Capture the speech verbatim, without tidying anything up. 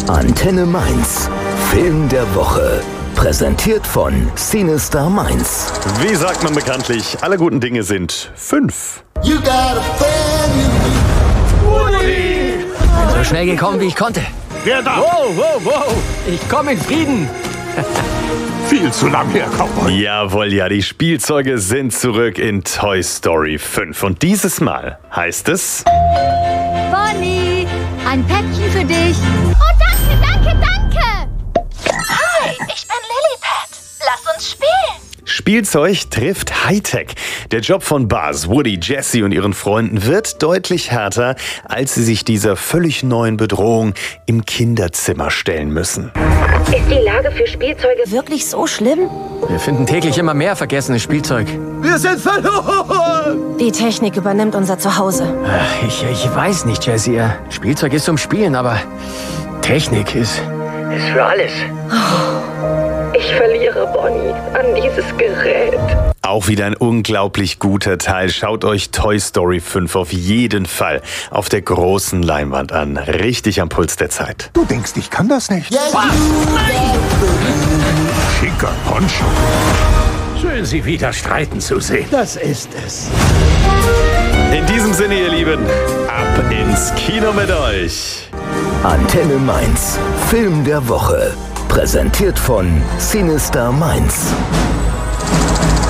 Antenne Mainz. Film der Woche. Präsentiert von Cinestar Mainz. Wie sagt man bekanntlich, alle guten Dinge sind fünf. You got a friend in me. Woody! Bin so schnell gekommen, wie ich konnte. Wer da? Wow, wow, wow. Ich komme in Frieden. Viel zu lang her, Cowboy. Jawohl, ja, die Spielzeuge sind zurück in Toy Story fünf. Und dieses Mal heißt es... Bonnie, ein Päckchen für dich. Oh, danke, danke, danke. Hi, ich bin Lilliput. Lass uns spielen. Spielzeug trifft Hightech. Der Job von Buzz, Woody, Jessie und ihren Freunden wird deutlich härter, als sie sich dieser völlig neuen Bedrohung im Kinderzimmer stellen müssen. Ist die Lage für Spielzeuge wirklich so schlimm? Wir finden täglich immer mehr vergessenes Spielzeug. Wir sind verloren. Die Technik übernimmt unser Zuhause. Ach, ich, ich weiß nicht, Jessie. Spielzeug ist zum Spielen, aber Technik ist, ist für alles. Ich verliere Bonnie an dieses Gerät. Auch wieder ein unglaublich guter Teil. Schaut euch Toy Story fünf auf jeden Fall auf der großen Leinwand an. Richtig am Puls der Zeit. Du denkst, ich kann das nicht? Yes, you got a friend. Schicker Poncho. Schön, Sie wieder streiten zu sehen. Das ist es. In diesem Sinne, ihr Lieben, ab ins Kino mit euch. Antenne Mainz. Film der Woche. Präsentiert von Cinestar Mainz.